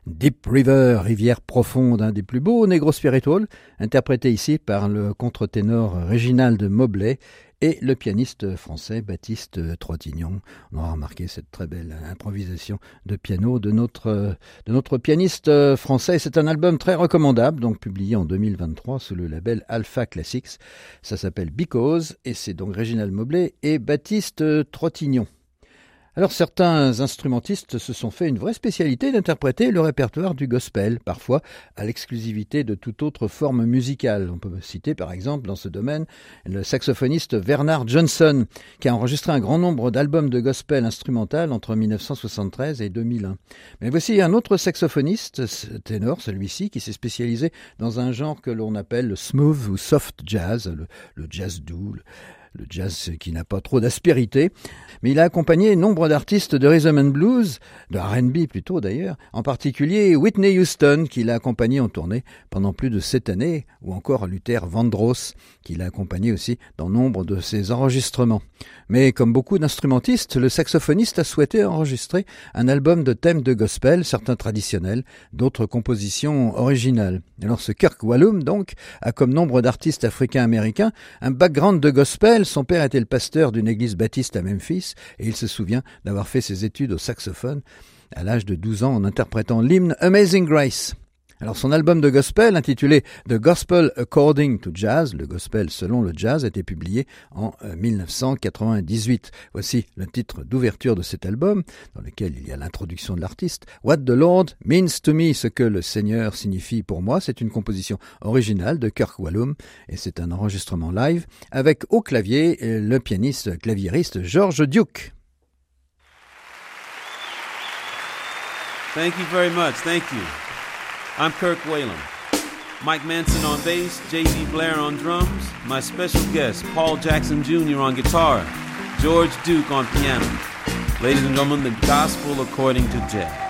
Deep River, rivière profonde, un des plus beaux Negro Spiritual, interprété ici par le contre-ténor Réginald Mobley et le pianiste français Baptiste Trottignon. On aura remarqué cette très belle improvisation de piano de notre pianiste français. C'est un album très recommandable, donc publié en 2023 sous le label Alpha Classics. Ça s'appelle Because et c'est donc Réginald Mobley et Baptiste Trottignon. Alors certains instrumentistes se sont fait une vraie spécialité d'interpréter le répertoire du gospel, parfois à l'exclusivité de toute autre forme musicale. On peut citer par exemple dans ce domaine le saxophoniste Bernard Johnson, qui a enregistré un grand nombre d'albums de gospel instrumental entre 1973 et 2001. Mais voici un autre saxophoniste, ténor celui-ci, qui s'est spécialisé dans un genre que l'on appelle le smooth ou soft jazz, le jazz doux, le jazz qui n'a pas trop d'aspérité, mais il a accompagné nombre d'artistes de rhythm and blues, de R&B plutôt d'ailleurs, en particulier Whitney Houston, qui l'a accompagné en tournée pendant plus de 7 années, ou encore Luther Vandross, qui l'a accompagné aussi dans nombre de ses enregistrements. Mais comme beaucoup d'instrumentistes, le saxophoniste a souhaité enregistrer un album de thèmes de gospel, certains traditionnels, d'autres compositions originales. Alors ce Kirk Whalum, donc, a comme nombre d'artistes africains-américains un background de gospel. Son père était le pasteur d'une église baptiste à Memphis et il se souvient d'avoir fait ses études au saxophone à l'âge de 12 ans en interprétant l'hymne Amazing Grace. Alors son album de gospel intitulé The Gospel According to Jazz, le gospel selon le jazz, a été publié en 1998. Voici le titre d'ouverture de cet album, dans lequel il y a l'introduction de l'artiste. What the Lord means to me, ce que le Seigneur signifie pour moi. C'est une composition originale de Kirk Whalum et c'est un enregistrement live avec au clavier le pianiste claviériste George Duke. Thank you very much. Thank you. I'm Kirk Whalum. Mike Manson on bass, J.D. Blair on drums, my special guest, Paul Jackson Jr. on guitar, George Duke on piano. Ladies and gentlemen, the gospel according to jazz.